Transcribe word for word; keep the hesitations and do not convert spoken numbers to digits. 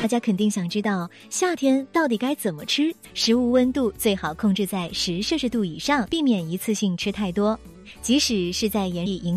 大家肯定想知道夏天到底该怎么吃，食物温度最好控制在十摄氏度以上，避免一次性吃太多。即使是在炎日